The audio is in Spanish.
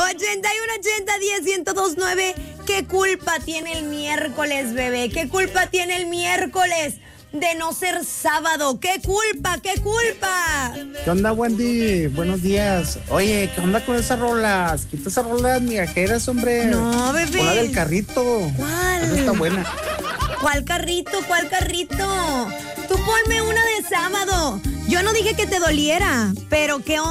8180-10-1029. ¿Qué culpa tiene el miércoles, bebé? ¿Qué culpa tiene el miércoles de no ser sábado? ¿Qué culpa? ¿Qué culpa? ¿Qué onda, Wendy? Buenos días. Oye, ¿qué onda con esas rolas? Quita esas rolas migajeras, hombre. No, bebé. Pon la del carrito. ¿Cuál? Esa está buena. ¿Cuál carrito? ¿Cuál carrito? Tú ponme una de sábado. Yo no dije que te doliera, pero ¿qué onda?